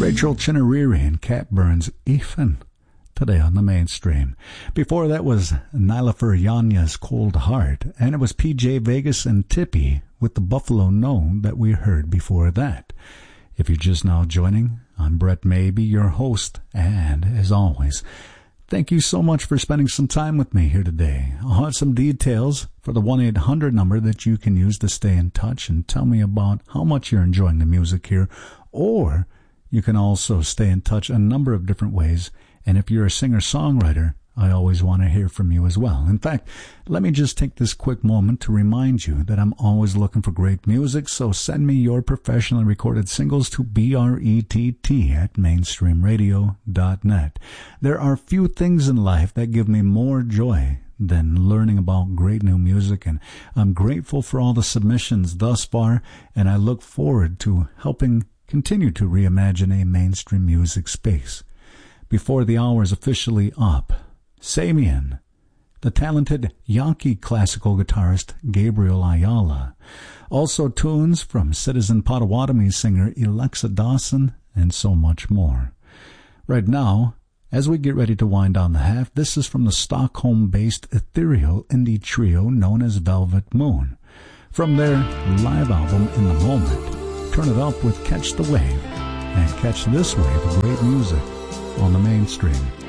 Rachel Chinariri and Cat Burns, Ethan, today on the Mainstream. Before that was Nilofer Yanya's Cold Heart, and it was PJ Vegas and Tippy with the Buffalo No that we heard before that. If you're just now joining, I'm Brett Maybe, your host, and as always, thank you so much for spending some time with me here today. I'll have some details for the 1-800 number that you can use to stay in touch and tell me about how much you're enjoying the music here, or you can also stay in touch a number of different ways, and if you're a singer-songwriter, I always want to hear from you as well. In fact, let me just take this quick moment to remind you that I'm always looking for great music, so send me your professionally recorded singles to brett@mainstreamradio.net. There are few things in life that give me more joy than learning about great new music, and I'm grateful for all the submissions thus far, and I look forward to helping continue to reimagine a mainstream music space. Before the hour is officially up, Samian, the talented Yankee classical guitarist Gabriel Ayala, also tunes from Citizen Potawatomi singer Alexa Dawson, and so much more. Right now, as we get ready to wind down the half, this is from the Stockholm-based ethereal indie trio known as Velvet Moon. From their live album In the Moment, turn it up with Catch the Wave, and catch this wave of great music on the Mainstream.